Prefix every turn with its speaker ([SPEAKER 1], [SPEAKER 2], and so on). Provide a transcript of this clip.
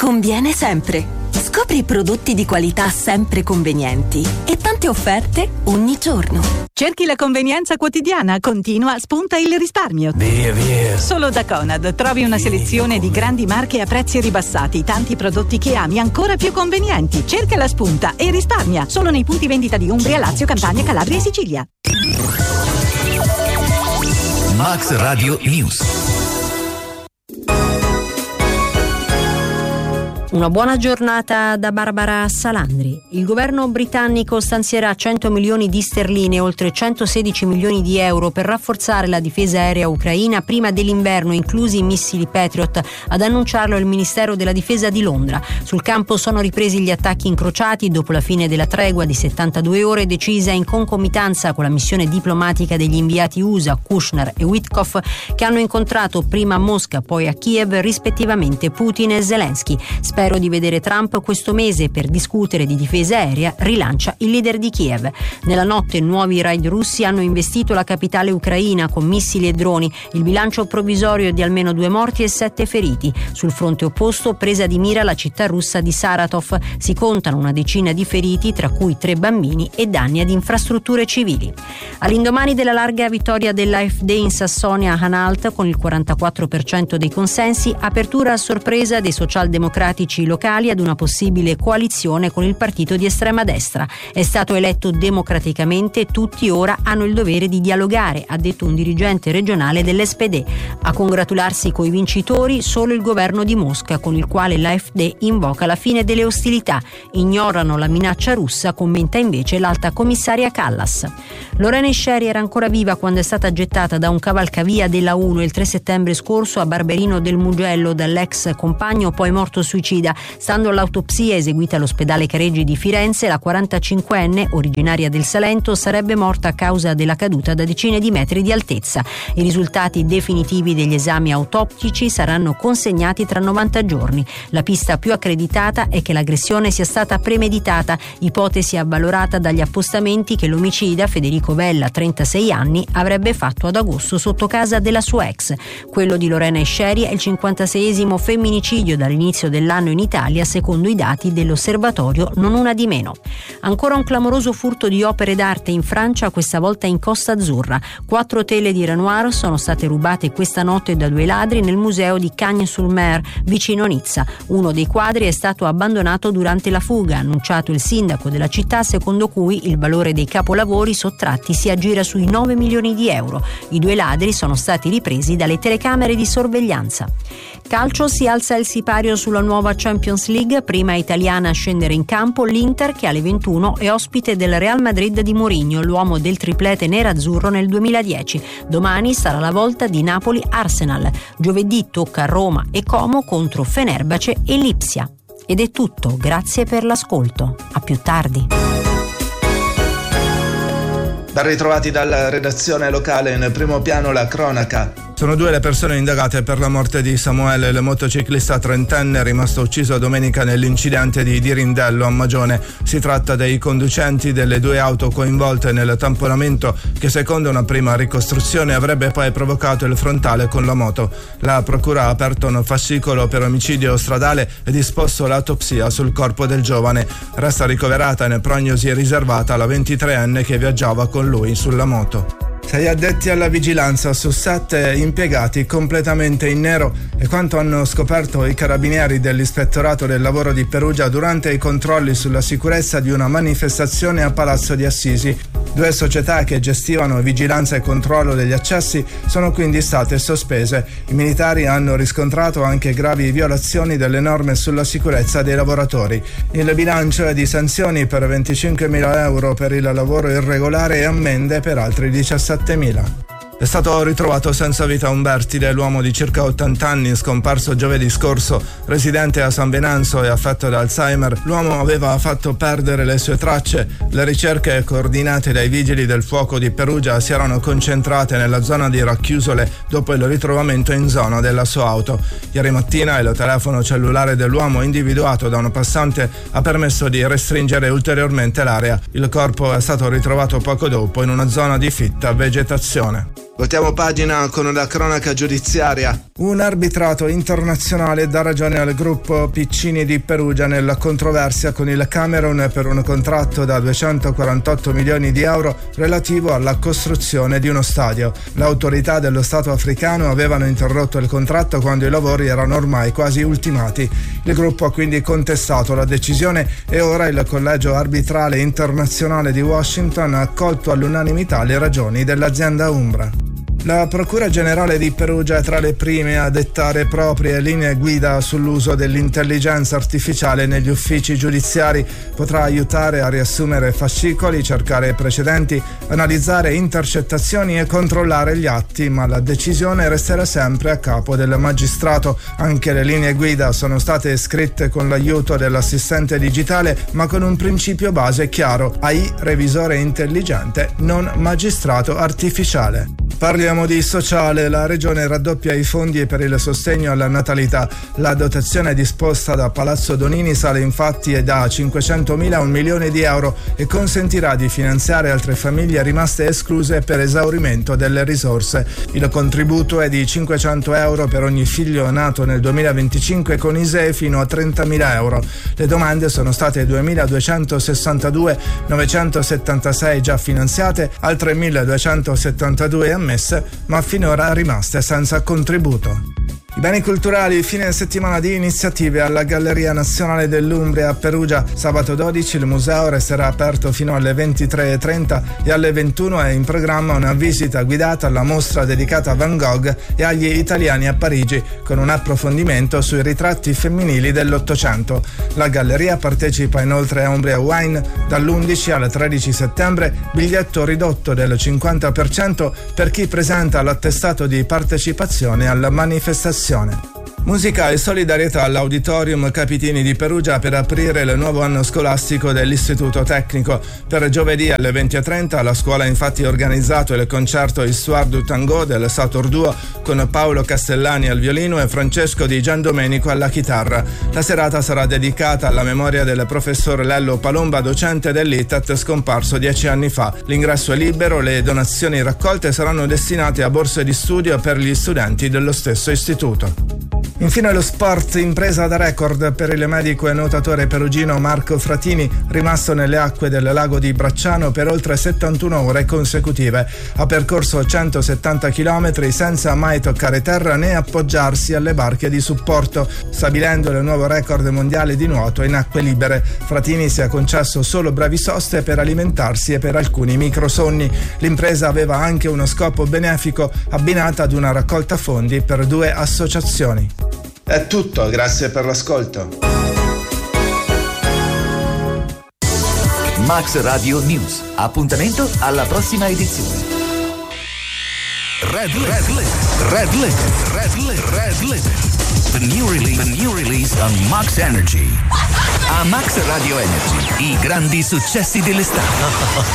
[SPEAKER 1] conviene sempre. Scopri prodotti di qualità sempre convenienti e tante offerte ogni giorno.
[SPEAKER 2] Cerchi la convenienza quotidiana, continua, spunta il risparmio.
[SPEAKER 3] Via.
[SPEAKER 2] Solo da Conad trovi una selezione di grandi marche a prezzi ribassati, tanti prodotti che ami ancora più convenienti. Cerca la spunta e risparmia. Solo nei punti vendita di Umbria, Lazio, Campania, Calabria e Sicilia.
[SPEAKER 3] Max Radio News.
[SPEAKER 4] Una buona giornata da Barbara Salandri. Il governo britannico stanzierà 100 milioni di sterline, oltre 116 milioni di euro per rafforzare la difesa aerea ucraina prima dell'inverno, inclusi i missili Patriot, ad annunciarlo il Ministero della Difesa di Londra. Sul campo sono ripresi gli attacchi incrociati dopo la fine della tregua di 72 ore decisa in concomitanza con la missione diplomatica degli inviati USA Kushner e Witkoff, che hanno incontrato prima a Mosca, poi a Kiev, rispettivamente Putin e Zelensky. Spero di vedere Trump questo mese per discutere di difesa aerea, rilancia il leader di Kiev. Nella notte nuovi raid russi hanno investito la capitale ucraina con missili e droni. Il bilancio provvisorio è di almeno 2 morti e 7 feriti. Sul fronte opposto, presa di mira la città russa di Saratov. Si contano una decina di feriti, tra cui 3 bambini, e danni ad infrastrutture civili. All'indomani della larga vittoria dell'AfD in Sassonia-Anhalt con il 44% dei consensi, apertura a sorpresa dei socialdemocratici locali ad una possibile coalizione con il partito di estrema destra. È stato eletto democraticamente, tutti ora hanno il dovere di dialogare, ha detto un dirigente regionale dell'SPD. A congratularsi coi vincitori solo il governo di Mosca, con il quale l'AfD invoca la fine delle ostilità. Ignorano la minaccia russa, commenta invece l'alta commissaria Callas. Lorena Scieri era ancora viva quando è stata gettata da un cavalcavia della 1 il 3 settembre scorso a Barberino del Mugello dall'ex compagno, poi morto suicida. Stando all'autopsia eseguita all'ospedale Careggi di Firenze, la 45enne, originaria del Salento, sarebbe morta a causa della caduta da decine di metri di altezza. I risultati definitivi degli esami autoptici saranno consegnati tra 90 giorni. La pista più accreditata è che l'aggressione sia stata premeditata, ipotesi avvalorata dagli appostamenti che l'omicida, Federico Vella, 36 anni, avrebbe fatto ad agosto sotto casa della sua ex. Quello di Lorena Scieri è il 56esimo femminicidio dall'inizio dell'anno in Italia, secondo i dati dell'osservatorio Non Una di Meno. Ancora un clamoroso furto di opere d'arte in Francia, questa volta in Costa Azzurra. 4 tele di Renoir sono state rubate questa notte da 2 ladri nel museo di Cagnes-sur-Mer, vicino Nizza. Uno dei quadri è stato abbandonato durante la fuga, ha annunciato il sindaco della città, secondo cui il valore dei capolavori sottratti si aggira sui 9 milioni di euro. I 2 ladri sono stati ripresi dalle telecamere di sorveglianza. Calcio, si alza il sipario sulla nuova Champions League, prima italiana a scendere in campo l'Inter, che alle 21 è ospite del Real Madrid di Mourinho, l'uomo del triplete nerazzurro nel 2010. Domani sarà la volta di Napoli-Arsenal. Giovedì tocca Roma e Como contro Fenerbahce e Lipsia. Ed è tutto, grazie per l'ascolto. A più tardi.
[SPEAKER 5] Ben ritrovati dalla redazione locale, nel primo piano la cronaca.
[SPEAKER 6] Sono 2 le persone indagate per la morte di Samuele, il motociclista trentenne rimasto ucciso domenica nell'incidente di Dirindello a Magione. Si tratta dei conducenti delle 2 auto coinvolte nel tamponamento che, secondo una prima ricostruzione, avrebbe poi provocato il frontale con la moto. La procura ha aperto un fascicolo per omicidio stradale e disposto l'autopsia sul corpo del giovane. Resta ricoverata in prognosi riservata la 23enne che viaggiava con lui sulla moto. 6 addetti alla vigilanza su 7 impiegati completamente in nero è quanto hanno scoperto i carabinieri dell'Ispettorato del Lavoro di Perugia durante i controlli sulla sicurezza di una manifestazione a Palazzo di Assisi. 2 società che gestivano vigilanza e controllo degli accessi sono quindi state sospese. I militari hanno riscontrato anche gravi violazioni delle norme sulla sicurezza dei lavoratori. Il bilancio è di sanzioni per 25.000 euro per il lavoro irregolare e ammende per altri 17.000. È stato ritrovato senza vita un Bertile, l'uomo di circa 80 anni scomparso giovedì scorso, residente a San Benanzo e affetto da Alzheimer. L'uomo aveva fatto perdere le sue tracce. Le ricerche coordinate dai vigili del fuoco di Perugia si erano concentrate nella zona di Racchiusole dopo il ritrovamento in zona della sua auto. Ieri mattina il telefono cellulare dell'uomo, individuato da un passante, ha permesso di restringere ulteriormente l'area. Il corpo è stato ritrovato poco dopo in una zona di fitta vegetazione.
[SPEAKER 5] Voltiamo pagina con la cronaca giudiziaria.
[SPEAKER 6] Un arbitrato internazionale dà ragione al gruppo Piccini di Perugia nella controversia con il Camerun per un contratto da 248 milioni di euro relativo alla costruzione di uno stadio. Le autorità dello Stato africano avevano interrotto il contratto quando i lavori erano ormai quasi ultimati. Il gruppo ha quindi contestato la decisione e ora il collegio arbitrale internazionale di Washington ha accolto all'unanimità le ragioni dell'azienda umbra. La Procura Generale di Perugia è tra le prime a dettare proprie linee guida sull'uso dell'intelligenza artificiale negli uffici giudiziari. Potrà aiutare a riassumere fascicoli, cercare precedenti, analizzare intercettazioni e controllare gli atti, ma la decisione resterà sempre a capo del magistrato. Anche le linee guida sono state scritte con l'aiuto dell'assistente digitale, ma con un principio base chiaro: AI, revisore intelligente, non magistrato artificiale. Parliamo di sociale. La Regione raddoppia i fondi per il sostegno alla natalità. La dotazione disposta da Palazzo Donini sale infatti da 500.000 a 1 milione di euro e consentirà di finanziare altre famiglie rimaste escluse per esaurimento delle risorse. Il contributo è di 500 euro per ogni figlio nato nel 2025 con ISEE fino a 30.000 euro. Le domande sono state 2.262, 976 già finanziate, altre 1.272 ammesse, ma finora rimaste senza contributo. I beni culturali, fine settimana di iniziative alla Galleria Nazionale dell'Umbria a Perugia. Sabato 12 il museo resterà aperto fino alle 23:30 e alle 21 è in programma una visita guidata alla mostra dedicata a Van Gogh e agli italiani a Parigi, con un approfondimento sui ritratti femminili dell'Ottocento. La galleria partecipa inoltre a Umbria Wine dall'11 al 13 settembre, biglietto ridotto del 50% per chi presenta l'attestato di partecipazione alla manifestazione. Musica e solidarietà all'Auditorium Capitini di Perugia per aprire il nuovo anno scolastico dell'Istituto Tecnico. Per giovedì alle 20:30 la scuola ha infatti organizzato il concerto Histoire du Tango del Sator Duo con Paolo Castellani al violino e Francesco Di Giandomenico alla chitarra. La serata sarà dedicata alla memoria del professor Lello Palomba, docente dell'ITAT scomparso 10 anni fa. L'ingresso è libero, le donazioni raccolte saranno destinate a borse di studio per gli studenti dello stesso istituto. Infine lo sport, impresa da record per il medico e nuotatore perugino Marco Fratini, rimasto nelle acque del lago di Bracciano per oltre 71 ore consecutive. Ha percorso 170 km senza mai toccare terra né appoggiarsi alle barche di supporto, stabilendo il nuovo record mondiale di nuoto in acque libere. Fratini si è concesso solo brevi soste per alimentarsi e per alcuni microsonni. L'impresa aveva anche uno scopo benefico, abbinata ad una raccolta fondi per 2 associazioni.
[SPEAKER 5] È tutto, grazie per l'ascolto.
[SPEAKER 3] Max Radio News. Appuntamento alla prossima edizione. Red Lit. The new release on Max Energy. A Max Radio Energy, i grandi successi dell'estate.